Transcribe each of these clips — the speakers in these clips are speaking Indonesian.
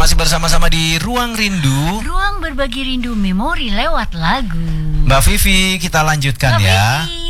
masih bersama-sama di Ruang Rindu. Ruang berbagi rindu memori lewat lagu. Mbak Vivi, kita lanjutkan Mbak ya. Vivi.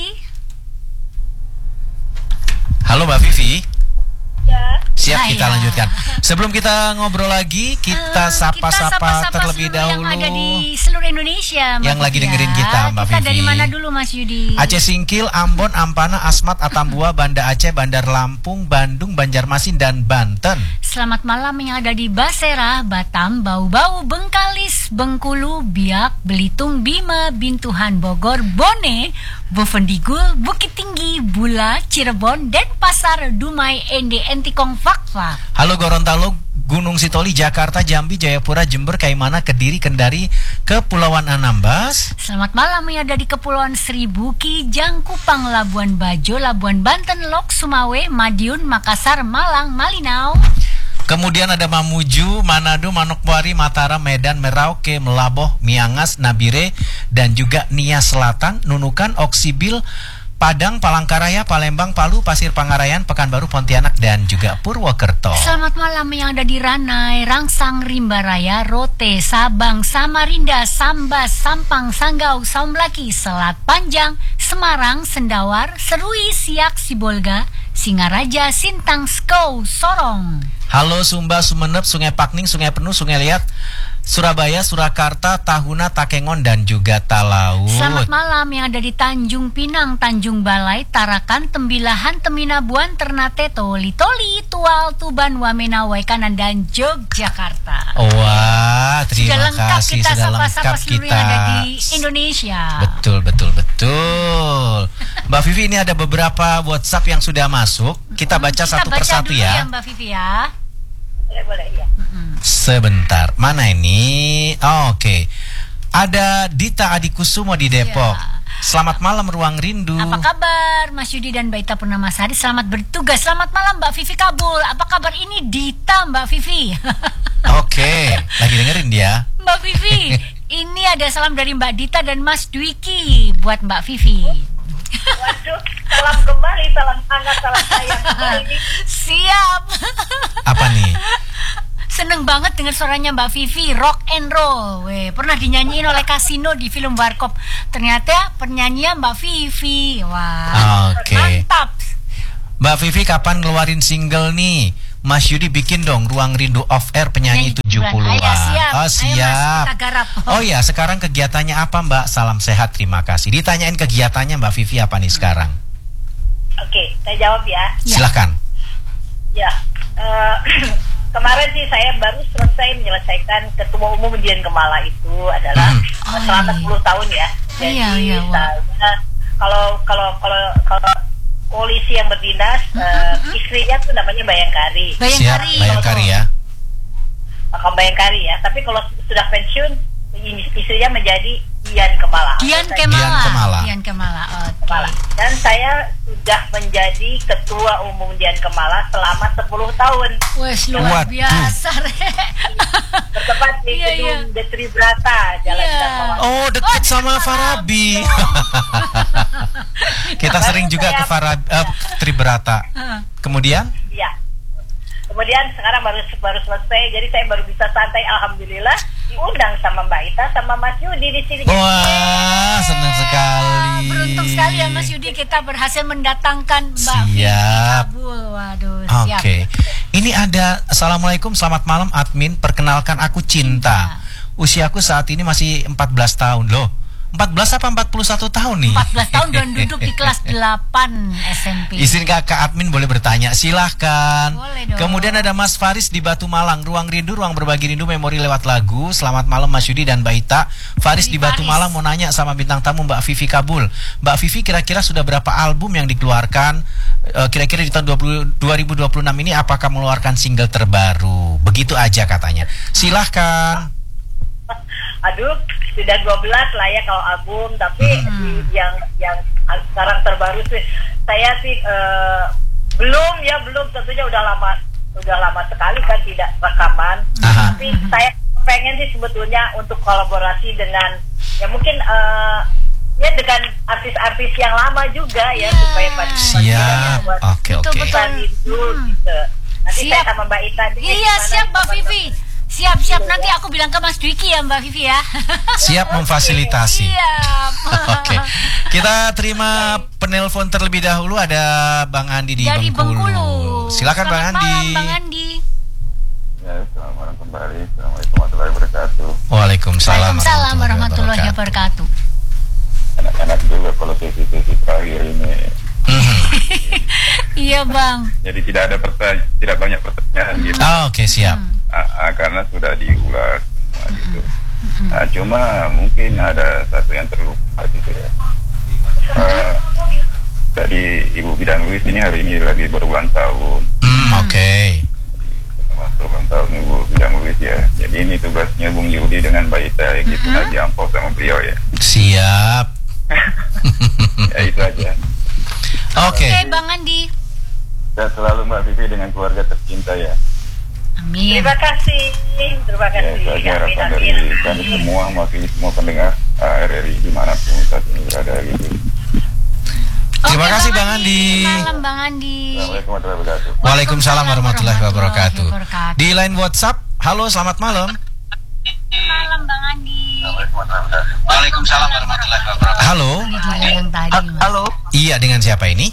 Halo Mbak Vivi. Ya. Siap, kita Hai. lanjutkan. Sebelum kita ngobrol lagi, kita sapa-sapa terlebih dahulu yang ada di seluruh Indonesia, Mbak yang lagi Vivi, dengerin kita, Mbak Kita Vivi. dari mana dulu, Mas Yudi? Aceh Singkil, Ambon, Ampana, Asmat, Atambua, Banda Aceh, Bandar Lampung, Bandung, Banjarmasin, dan Banten. Selamat malam yang ada di Basera, Batam, Bau-Bau, Bengkalis, Bengkulu, Biak, Belitung, Bima, Bintuhan, Bogor, Bone, Bovendigul, Bukit Tinggi, Bula, Cirebon, Denpasar, Dumai, Ende, Entikong, Fakfa. Halo Gorontalo, Gunung Sitoli, Jakarta, Jambi, Jayapura, Jember, Kaimana, Kediri, Kendari, Kepulauan Anambas. Selamat malam yang ada di Kepulauan Seribu, Kijang, Kupang, Labuan Bajo, Labuan Banten, Lok, Sumawe, Madiun, Makassar, Malang, Malinau. Kemudian ada Mamuju, Manado, Manokwari, Mataram, Medan, Merauke, Melaboh, Miangas, Nabire, dan juga Nia Selatan, Nunukan, Oksibil, Padang, Palangkaraya, Palembang, Palu, Pasir Pangarayan, Pekanbaru, Pontianak, dan juga Purwokerto. Selamat malam yang ada di Ranai, Rangsang, Rimbaraya, Rote, Sabang, Samarinda, Sambas, Sampang, Sanggau, Saumlaki, Selat Panjang, Semarang, Sendawar, Serui, Siak, Sibolga, Singaraja, Sintang, Skou, Sorong. Halo Sumba, Sumeneb, Sungai Pakning, Sungai Penuh, Sungai Liat, Surabaya, Surakarta, Tahuna, Takengon, dan juga Talaut. Selamat malam yang ada di Tanjung Pinang, Tanjung Balai, Tarakan, Tembilahan, Teminabuan, Ternate, Toli, Tual, Tuban, Wamena, Waikanan, dan Yogyakarta. Wah, terima lengkap kasih. kita Sudah sapa-sapa lengkap seluruh kita. yang ada di Indonesia. Betul. Mbak Vivi, ini ada beberapa WhatsApp yang sudah masuk. Kita baca satu persatu dulu ya. Mbak Vivi ya. Boleh ya. Sebentar, mana ini? Oke. Ada Dita Adikusumo di Depok. Ya. Selamat malam Ruang Rindu. Apa kabar Mas Yudi dan Mbak Ita Purnamasari? Selamat bertugas. Selamat malam Mbak Vivi Kabul. Apa kabar ini Dita Mbak Vivi? Oke, lagi dengerin dia. Mbak Vivi, ini ada salam dari Mbak Dita dan Mas Dwiki buat Mbak Vivi. Waduh, salam kembali, salam hangat, salam sayang kembali. Siap. Apa nih? Seneng banget dengar suaranya Mbak Vivi, rock and roll. Weh, pernah dinyanyiin oleh Kasino di film Warkop. Ternyata penyanyinya Mbak Vivi. Wah, Oke. mantap. Mbak Vivi kapan ngeluarin single nih? Mas Yudi bikin dong Ruang Rindu Off Air penyanyi 70-an. Ayo, siap. Oh, Ayo, siap. Mas, kita garap. Oh ya, sekarang kegiatannya apa Mbak? Salam sehat, terima kasih. Ditanyain kegiatannya Mbak Vivi apa nih sekarang? Oke, saya jawab ya. Silahkan. Ya, kemarin sih saya baru selesai menyelesaikan Ketua Umum Dian Kemala itu adalah selama 10 tahun ya. Jadi Iya, wah. saya kalau polisi yang berdinas, istrinya tuh namanya Bayangkari. Siap, Bayangkari ya. Makam Bayangkari ya. Tapi kalau sudah pensiun, istrinya menjadi Dian Kemala. Dian Kemala. Oke. Dan saya sudah menjadi Ketua Umum Dian Kemala selama 10 tahun. Wes luar Waduh. biasa. Bertempat di Iya, gedung Detri Brata, Jalan Iya. Dharma. Oh, deket sama Farabi. Kita sering juga ke Tribrata. Kemudian? Iya. Kemudian sekarang baru selesai, jadi saya baru bisa santai, alhamdulillah diundang sama Mbak Ita sama Mas Yudi di sini. Wah, senang sekali. Beruntung sekali ya Mas Yudi, kita berhasil mendatangkan Mbak Vivi Siap. Kabul. Waduh, siap. Oke. Ini ada Assalamualaikum, selamat malam admin. Perkenalkan aku Cinta. Usiaku saat ini masih 14 tahun loh. 14 apa 41 tahun nih? 14 tahun dan duduk di kelas 8 SMP. Izin kakak admin boleh bertanya, silahkan. Boleh dong. Kemudian ada Mas Faris di Batu Malang. Ruang Rindu, ruang berbagi rindu, memori lewat lagu. Selamat malam Mas Yudi dan Mbak Ita. Faris di Batu Malang mau nanya sama bintang tamu Mbak Vivi Kabul. Mbak Vivi kira-kira sudah berapa album yang dikeluarkan? Kira-kira di tahun 2026 ini apakah mengeluarkan single terbaru? Begitu aja katanya. Silahkan. Aduh, sudah 12 lah ya kalau album, tapi yang sekarang terbaru sih saya sih belum tentunya udah lama sekali kan tidak rekaman. Tapi saya pengen sih sebetulnya untuk kolaborasi dengan ya mungkin ya dengan artis-artis yang lama juga ya supaya siap. Oke. gitu. Nanti siap. saya sama Mbak Ita. Iya siap Mbak Vivi. Siap-siap, nanti aku bilang ke Mas Dwiki ya Mbak Vivi ya. Siap memfasilitasi. Siap. Oke. Kita terima penelpon terlebih dahulu, ada Bang Andi di Dari Bengkulu. Silakan Bang Selamat Andi. malam Bang Andi. Ya, selamat malam kembali. Assalamualaikum warahmatullahi wabarakatuh. Waalaikumsalam Waalaikumsalam warahmatullahi wabarakatuh. Anak-anak juga kalau sesi-sesi terakhir ini. Iya Bang. Jadi tidak banyak pertanyaan gitu. Oke, siap. Karena sudah diulas semua gitu. Cuma mungkin ada satu yang terlupa gitu ya. Tadi Ibu Bidan Luis ini hari ini lagi berulang tahun. Oke. Berulang tahun Ibu Bidan Luis ya. Jadi ini tugasnya Bung Yudi dengan Mbak Ita gitu lagi amplop sama beliau ya. Siap. Ya itu aja. Oke. Oke Bang Andi. Dan selalu Mbak Vivi dengan keluarga tercinta ya. Amin. Terima kasih. Terima Ya, kasih. itu aja Amin, harapan dari amin. kami semua, mewakili semua pendengar RRI dimanapun saat ini berada gitu. Terima Oke, kasih Bang Andi. Malam Bang Andi. Assalamualaikum warahmatullahi wabarakatuh. Waalaikumsalam warahmatullahi wabarakatuh. wabarakatuh. Di line WhatsApp, halo selamat malam. Malam Bang Andi. Assalamualaikum warahmatullahi wabarakatuh. Waalaikumsalam warahmatullahi wabarakatuh. Halo. Ini juga yang tadi. Mas. Halo. Iya, dengan siapa ini?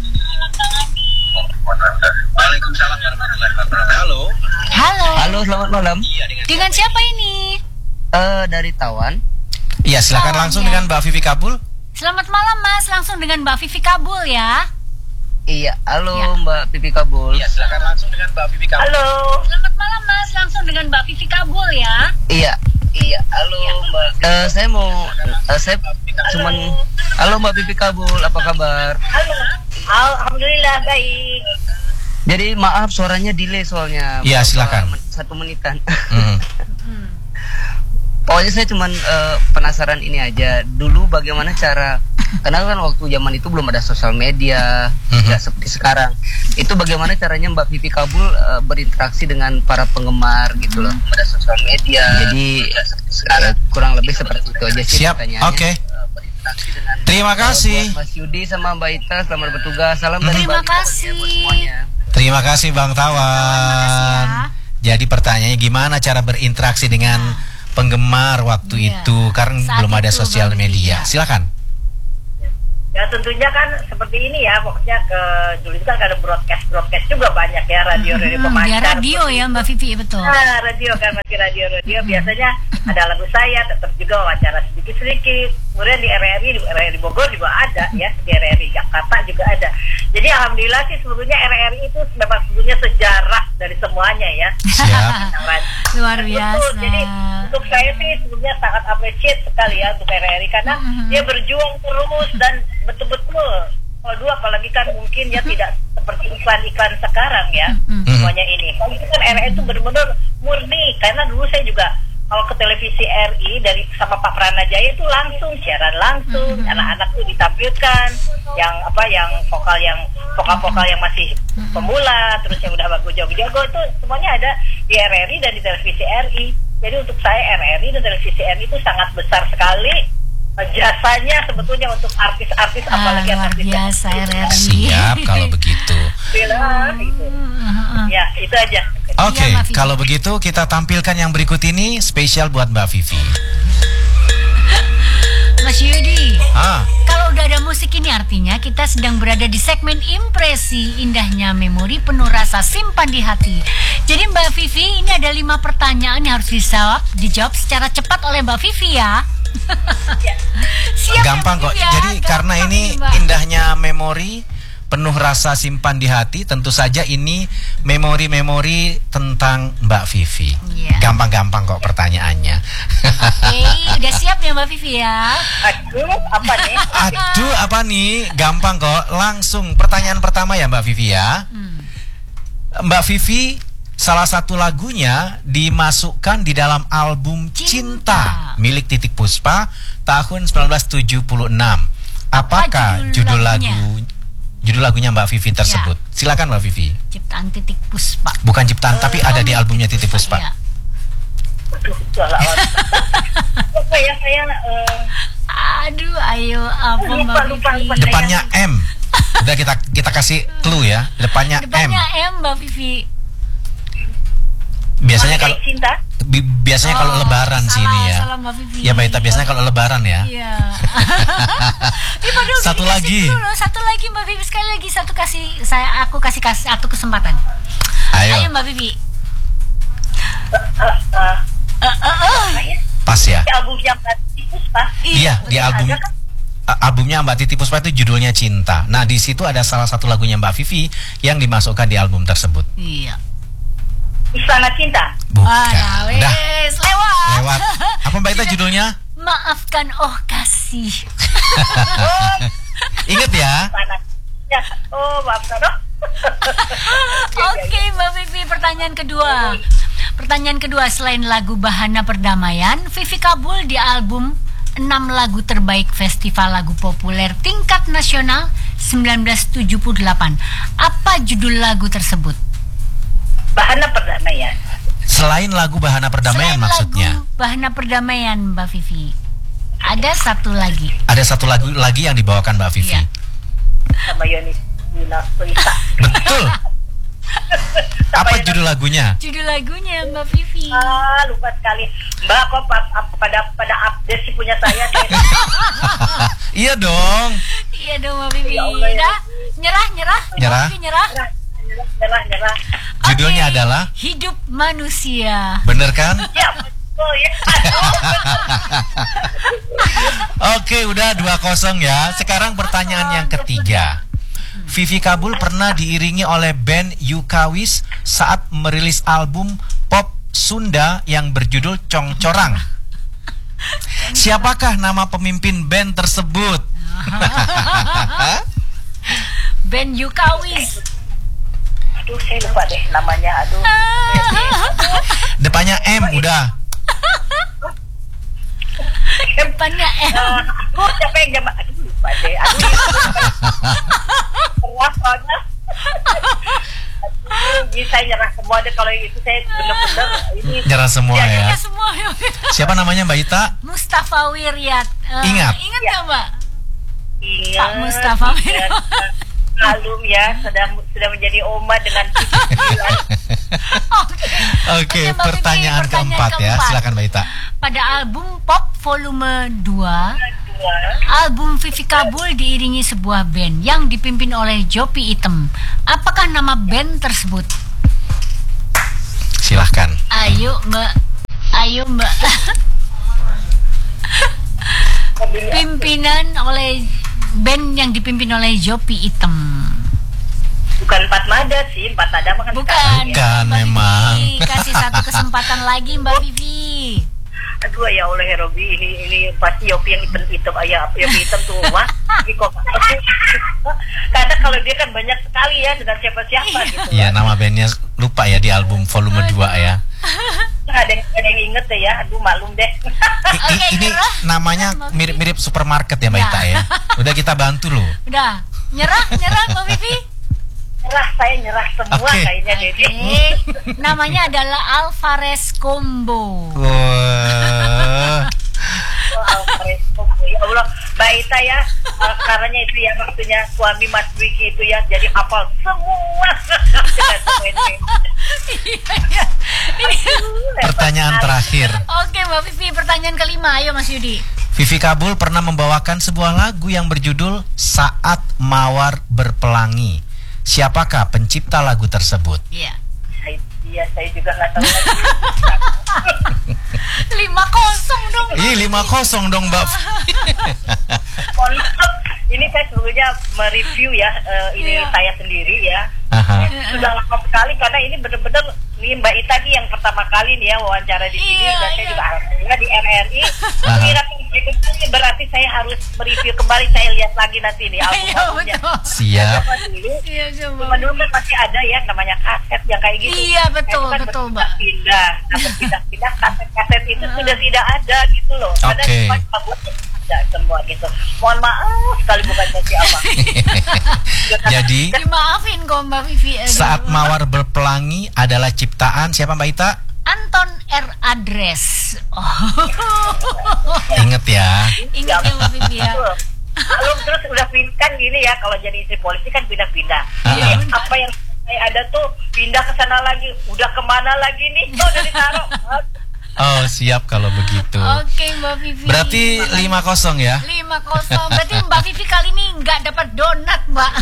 Waalaikumsalam warahmatullahi wabarakatuh. Halo. Halo. Halo, selamat malam. Dengan siapa ini? Dari Tawan. Iya, silakan Oh, langsung iya. dengan Mbak Vivi Kabul. Selamat malam Mas, langsung dengan Mbak Vivi Kabul ya. Iya, halo Ya. Mbak Pipi Kabul. silakan langsung dengan Mbak Vivi Kabul. Halo. Selamat malam Mas, langsung dengan Mbak Vivi Kabul ya. Iya, halo Mbak. Saya mau, saya cuman, halo Mbak Pipi Kabul, apa kabar? Halo. Alhamdulillah baik. Jadi maaf suaranya delay soalnya. Iya, silakan. 1 menitan. Mhm. Pokoknya saya cuman penasaran ini aja. Dulu bagaimana cara, karena kan waktu zaman itu belum ada sosial media, nggak seperti sekarang. Itu bagaimana caranya Mbak Vivi Kabul berinteraksi dengan para penggemar gitu loh. Ada sosial media. Jadi kurang lebih seperti itu aja sih Siap. pertanyaannya. Oke. Berinteraksi dengan Terima kasih. buat Mas Yudi sama Mbak Ita, selamat bertugas. Salam dari Terima Bali pokoknya kasih. buat semuanya. Terima kasih Bang Tawan. Makasih Jadi pertanyaannya gimana cara berinteraksi dengan penggemar waktu Iya. itu karena Saat belum ada itu sosial baru media. iya. Silakan. Ya tentunya kan seperti ini ya, pokoknya dulu itu kan ada broadcast juga banyak ya, radio Dia pemancar. radio ya Mbak Vivi, betul. Nah, radio kan masih radio biasanya ada lagu saya, tetap juga wawancara sedikit. Kemudian di RRI Bogor juga ada ya, di RRI Jakarta juga ada. Jadi alhamdulillah sih sebetulnya RRI itu memang sebetulnya sejarah dari semuanya ya. Siap. Luar Betul. biasa. Jadi untuk saya sih sebetulnya sangat appreciate sekali ya untuk RRI karena dia berjuang terus dan betul-betul. Kalau dulu apalagi kan mungkin ya tidak seperti iklan-iklan sekarang ya semuanya ini. Kalau itu kan RRI itu benar-benar murni karena dulu saya juga kalau ke televisi RI dari sama Pak Pranajaya itu langsung siaran langsung, anak-anak tuh ditampilkan yang vokal yang masih pemula, terus yang udah bagus jago-jago itu semuanya ada di RRI dan di televisi RI. Jadi untuk saya RRI dan televisi RI itu sangat besar sekali jasanya sebetulnya untuk artis-artis apalagi luar artis biasa RRI. Siap kalau begitu. gitu. Ya, itu aja. Oke, Iya, Mbak Vivi. kalau begitu kita tampilkan yang berikut ini spesial buat Mbak Vivi. Mas Yudi, Ah, kalau udah ada musik ini artinya kita sedang berada di segmen impresi indahnya memori penuh rasa simpan di hati. Jadi Mbak Vivi, ini ada 5 pertanyaan yang harus dijawab secara cepat oleh Mbak Vivi ya. Siap gampang ya, kok. Vivi, ya? Jadi karena Gampang ini Mbak. indahnya memori penuh rasa simpan di hati, tentu saja ini memori-memori tentang Mbak Vivi. Iya. Gampang-gampang kok pertanyaannya. Oke, udah siap ya Mbak Vivi ya? Aduh, apa nih? Aduh, apa nih? Gampang kok. Langsung pertanyaan pertama ya Mbak Vivi ya. Mbak Vivi, salah satu lagunya dimasukkan di dalam album Cinta, Cinta. milik Titik Puspa tahun 1976. Apakah judul lagunya Mbak Vivi tersebut? Silakan Mbak Vivi. Ciptaan Titik Puspa. Bukan ciptaan tapi ada di albumnya Titik Puspa. Ya. Aduh, salah. Apa ya saya Aduh, ayo apa Mbak Lupa. Vivi? Depannya M. Udah kita kasih clue ya. Depannya M. Depannya M Mbak Vivi. Biasanya kalau Menghargai cinta. biasanya kalau lebaran sih ini ya. Salah Mbak Vivi. Ya Mbak Ita, biasanya kalau lebaran ya. Iya. Ih, padahal Satu Vivi lagi. kasih dulu. Satu lagi Mbak Vivi, sekali lagi aku kasih satu kesempatan. Ayo, Mbak Vivi. pas ya. Albumnya Mbak Puspa. Iya, di album Ada kan? albumnya Mbak Titi Puspa itu judulnya Cinta. Nah, di situ ada salah satu lagunya Mbak Vivi yang dimasukkan di album tersebut. Iya. Istana Cinta. Bukan. Udah Wes, lewat. lewat. Apa Mbak Ita judulnya? Maafkan oh kasih. Oh, Ingat ya. Istana. Ya. Oh, maafkan. Oh. Oke, Mbak Vivi, pertanyaan kedua. Pertanyaan kedua, selain lagu Bahana Perdamaian, Vivi Kabul di album 6 lagu terbaik Festival Lagu Populer Tingkat Nasional 1978. Apa judul lagu tersebut? Bahana Perdamaian. Selain lagu Bahana Perdamaian Selain maksudnya. lagu Bahana Perdamaian, Mbak Vivi, ada satu lagi. Ada satu lagu lagi yang dibawakan Mbak Vivi. Iya. Sama Yoni Winarto. Betul. Apa judul lagunya? Judul lagunya Mbak Vivi. Lupa sekali. Mbak, kok pada update sih punya saya. Iya dong. Iya dong Mbak Vivi. Ya Allah, ya. Dah, nyerah. Nyerah. Mbak Vivi, nyerah. Nyerah. Judulnya Oke, adalah Hidup Manusia. bener kan? Ya, betul ya. Oke, udah 2-0 ya. Sekarang pertanyaan yang ketiga. Vivi Kabul pernah diiringi oleh band Yukawis saat merilis album pop Sunda yang berjudul Congcorang. Siapakah nama pemimpin band tersebut? Band Yukawis. Aduh, saya lupa deh namanya. Aduh. Depannya M udah. Depannya M. Aku siapa yang jambak? Aduh, lupa deh. Aduh, keras soalnya. Ini saya nyerah semua deh kalau itu, saya bener-bener ini. Nyerah semua ya. Ya semua. Siapa namanya Mbak Ita? Mustafa Wiryat. Ingat. Ingat nggak Mbak? Ingat, Pak Mustafa ingat. Malum ya, sudah menjadi oma dengan pikiran. Oke, Mbak Vivi, pertanyaan keempat ya. Silakan Mbak Ita. Pada album Pop Volume 2, album Vivi Kabul diiringi sebuah band yang dipimpin oleh Jopi Item. Apakah nama band tersebut? Silahkan. Ayo Mbak. Pimpinan oleh band yang dipimpin oleh Jopi Item. Bukan Empat Mada sih, Empat Mada mah kan Bukan. sekarang ya. Bukan, Mbak memang. Vivi, kasih satu kesempatan lagi Mbak Vivi. Aduh ya Allah ya Robi, ini pasti Yopi yang hitam ayah Yopi hitam tuh wah. Ini kok karena kalau dia kan banyak sekali ya dengan siapa-siapa gitu. Iya, nama bandnya lupa ya di album volume 2 ya. Ada yang inget deh ya, aduh maklum deh. Oke, Ini nyerah. namanya Mbak Vivi. mirip-mirip supermarket ya Mbak Ya. Ita ya. Udah kita bantu loh. Udah, nyerah Mbak Vivi. Saya nyerah semua Oke. kayaknya Dede. Namanya adalah Alvarez Combo. Wah. Ya Allah, Mbak Ita ya, karena itu ya waktunya suami Mas Dwiki itu ya, jadi hafal semua. Iya. Pertanyaan terakhir. Oke Mbak Vivi, pertanyaan kelima. Ayo Mas Yudi. Vivi Kabul pernah membawakan sebuah lagu yang berjudul Saat Mawar Berpelangi. Siapakah pencipta lagu tersebut? Iya. Iya, saya juga nggak tahu lagi. 5-0 dong. Ih, 5-0 dong Mbak. Mohon maaf, ini saya sebetulnya mereview ya, ini Iya. saya sendiri ya. Aha. Sudah lama sekali karena ini benar-benar nih Mbak Ita nih yang pertama kali nih ya wawancara di sini, Iya, dan saya iya. juga alhamdulillah di RRI. Aha. Kira ini berarti saya harus mereview kembali, saya lihat lagi nanti nih Iya album-albumnya. betul. Siap. Apa dulu? Iya Cuma coba. dulu kan masih ada ya namanya kaset yang kayak gitu. Iya, betul, Nah, itu kan betul, Mbak. Pindah, pindah kaset itu sudah tidak ada gitu loh. Karena Oke. semua buat ada semua gitu. Mohon maaf sekali bukan siapa. Jadi Dimaafin kok Mbak Vivi. Aduh. Saat Mawar Berpelangi adalah ciptaan siapa Mbak Ita? Anton R. Adres. Oh. Ingat ya. Ingat ya Mbak Vivi ya. Kalau terus udah kan gini ya, kalau jadi istri polisi kan pindah-pindah. Iya. Jadi apa yang ada tuh pindah ke sana lagi. Udah kemana lagi nih? Oh, udah ditaruh. Oh, siap kalau begitu. Oke, Mbak Vivi. Berarti 5-0 ya? 5-0. Berarti Mbak Vivi kali ini nggak dapat donat, Mbak.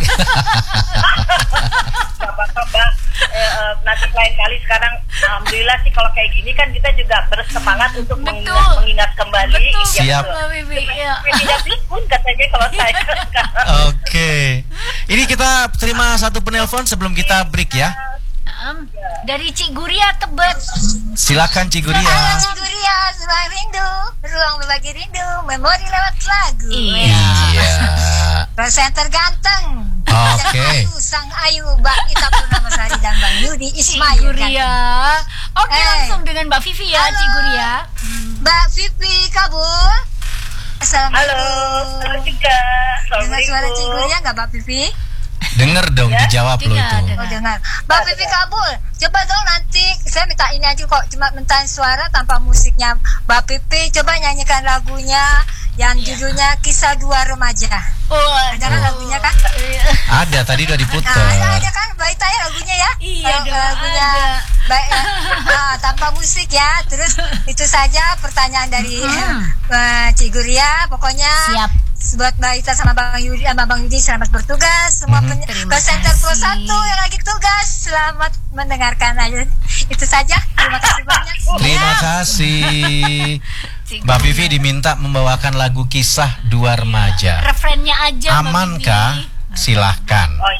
Gak apa-apa, Mbak. Nanti lain kali. Sekarang alhamdulillah sih kalau kayak gini kan kita juga bersemangat untuk mengingat kembali. Betul, siap. Mbak Vivi. Ya. Tidak pikun katanya kalau saya sekarang. Oke. Ini kita terima satu penelpon sebelum kita break ya. Dari Cik Guria Tebet. Silakan Cik Guria. Cik Guria, ruang rindu, ruang berbagi rindu, memori lewat lagu. Iya. Presenter ganteng. Oke. Ayu, Sang Ayu, Mbak Ita Purnamasari dan Bang Yudi Cik Ismail. Guria. Oke, langsung dengan Mbak Vivi ya, Halo. Cik Guria. Mbak Vivi Kabul. Assalamualaikum. Halo juga. Dengar suara Cik Assalamualaikum. Guria nggak Mbak Vivi? Denger dong, dijawab lo Dengar, itu. dengar. Oh dengar. Mbak Vivi Kabul, coba dong nanti saya minta ini aja kok, cuma minta suara tanpa musiknya. Mbak Vivi coba nyanyikan lagunya yang judulnya Kisah Dua Remaja. Oh, Ada kan lagunya kan? Ada, tadi udah diputer. Nah, ada kan Mbak Ita ya lagunya ya? Iya Kalau dong, lagunya ada. baik tanpa musik ya. Terus itu saja pertanyaan dari Cik Guria. Pokoknya Siap. buat Mbak Ita sama Bang Yudi selamat bertugas. Semua Terima presenter Pro kasih. 1 yang lagi tugas selamat mendengarkan aja. Itu saja. Terima kasih banyak. Terima kasih. Cik Mbak Guria. Vivi diminta membawakan lagu Kisah Dua Remaja. Refrennya aja, Mbak Aman Vivi. kah? Silahkan. Oh,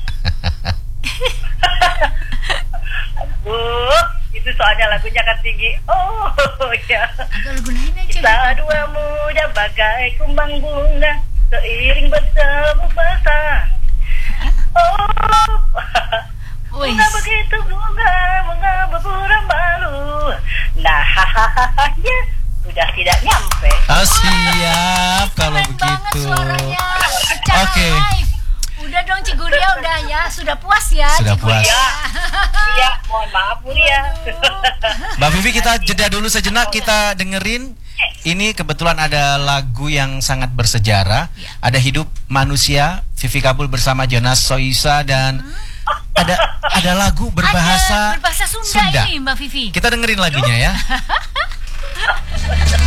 itu soalnya lagunya kan tinggi. Oh, ya. Agak lagu lain aja. Kita dua muda bagai kumbang bunga, seiring bertemu basah. Oh, Wih. bunga begitu bunga berpura malu. Nah, hahaha, ya sudah tidak nyampe. Oh, siap kalau Keren banget begitu. suaranya. Secara Oke. live. Udah dong Cik Guria, udah ya. Sudah puas ya. Sudah Cik puas. Guria? Ya, iya, mohon maaf Bu ya. Mbak Vivi, kita jeda dulu sejenak, kita dengerin. Ini kebetulan ada lagu yang sangat bersejarah. Ada Hidup Manusia, Vivi Kabul bersama Jonas Soisa, dan ada lagu Ada berbahasa berbahasa Sunda ini Mbak Vivi. Kita dengerin lagunya ya.